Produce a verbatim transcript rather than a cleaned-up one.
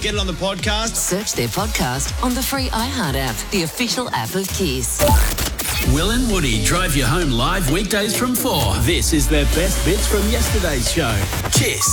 Get it on the podcast. Search their podcast on the free iHeart app, the official app of Kiss. Will and Woody drive you home live weekdays from four. This is their best bits from yesterday's show. Kiss.